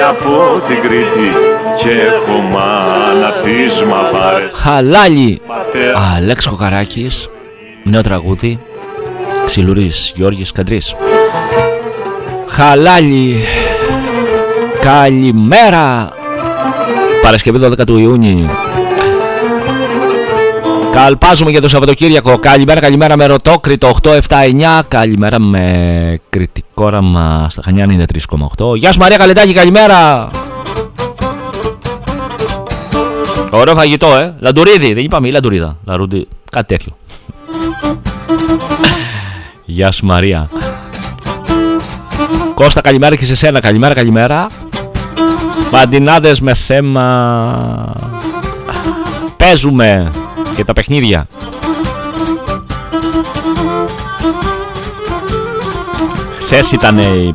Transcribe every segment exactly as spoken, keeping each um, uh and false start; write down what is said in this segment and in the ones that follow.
από την Κρήτη και έχω μάνα της Μαβάρες. Χαλάλι. Αλέξ Κοκαράκης. Νέο τραγούδι. Ξυλουρής Γιώργης Καντρής. Χαλάλι. Καλημέρα. Παρασκευή δώδεκα του Ιούνιου. Καλπάζουμε για το Σαββατοκύριακο. Καλημέρα, καλημέρα με Ρωτόκριτο οκτώ επτά εννιά. Καλημέρα με κριτικό όραμα στα Χανιά ενενήντα τρία κόμμα οκτώ. Γεια σου Μαρία Καλεντάκη, καλημέρα. Ωραίο φαγητό, ε. Λαντουρίδι, δεν είπαμε ή λαντουρίδα. Λαρούντι, κάτι τέτοιο. Γεια σου Μαρία. Κώστα, καλημέρα και σε σένα. Καλημέρα, καλημέρα. Μαντινάδες με θέμα. Παίζουμε και τα παιχνίδια. Χθες ήταν η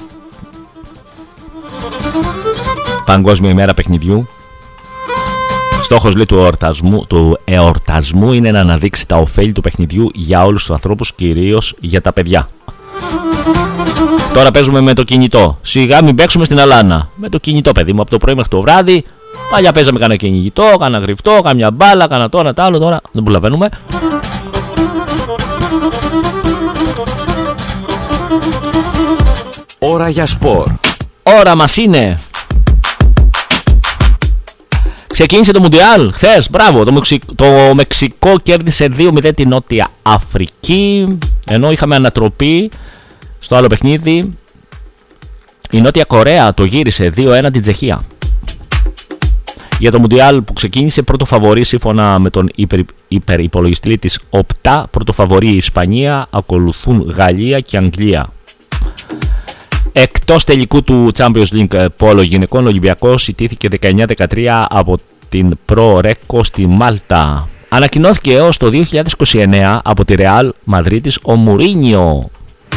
Παγκόσμια ημέρα παιχνιδιού. Στόχος λέει του εορτασμού, του εορτασμού είναι να αναδείξει τα ωφέλη του παιχνιδιού για όλους τους ανθρώπους, κυρίως για τα παιδιά. Τώρα παίζουμε με το κινητό. Σιγά μην παίξουμε στην αλάνα. Με το κινητό, παιδί μου, από το πρωί μέχρι το βράδυ. Παλιά παίζαμε κανένα κυνηγητό, κανένα γρυφτό, καμιά μπάλα, κανένα το ένα τ' άλλο. Τώρα δεν προλαβαίνουμε. Ώρα για σπορ. Ώρα μας είναι. Ξεκίνησε το Μουντιάλ χθες, μπράβο. Το, Μεξι... το Μεξικό κέρδισε δύο μηδέν την Νότια Αφρική. Ενώ είχαμε ανατροπή στο άλλο παιχνίδι. Η Νότια Κορέα το γύρισε δύο ένα την Τσεχία. Για το Μουντιάλ που ξεκίνησε, πρώτο φαβορί σύμφωνα με τον υπερ, υπερυπολογιστή της Οπτά, πρώτο φαβορί η Ισπανία, ακολουθούν Γαλλία και Αγγλία. Εκτός τελικού του Champions League Πόλο γυναικών, ο Ολυμπιακός ιτήθηκε δεκαεννιά δεκατρία από την Pro Recco στη Μάλτα. Ανακοινώθηκε έως το δύο χιλιάδες είκοσι εννέα από τη Real Μαδρίτης ο Μουρίνιο.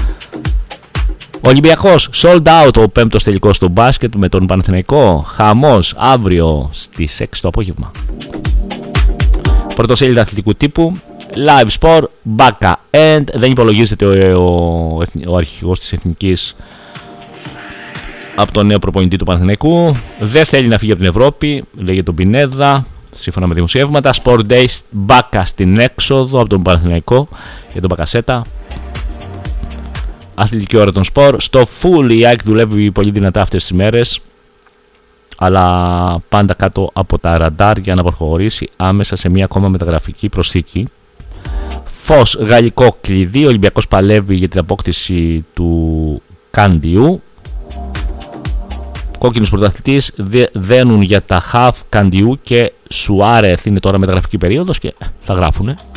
Ο Ολυμπιακός sold out ο πέμπτος τελικός στο μπάσκετ με τον Παναθηναϊκό. Χαμός αύριο στις έξι το απόγευμα. Πρωτοσέλιδα αθλητικού τύπου. Live Sport, Baka End. Δεν υπολογίζεται ο, ο, ο αρχηγός της Εθνικής από τον νέο προπονητή του Παναθηναϊκού. Δεν θέλει να φύγει από την Ευρώπη, λέγεται τον Πινέδα, σύμφωνα με δημοσιεύματα. Sport Days, Baka στην έξοδο από τον Παναθηναϊκό για τον Μπακασέτα. Αθλητική ώρα των σπορ. Στο full η ΑΕΚ δουλεύει πολύ δυνατά αυτές τις μέρες, αλλά πάντα κάτω από τα ραντάρ για να προχωρήσει άμεσα σε μια ακόμα μεταγραφική προσθήκη. Φως γαλλικό κλειδί. Ο Ολυμπιακός παλεύει για την απόκτηση του Κάντιου. Κόκκινος πρωταθλητής δένουν για τα χαφ Καντιού και Σουάρεθ. Είναι τώρα μεταγραφική περίοδος και θα γράφουνε.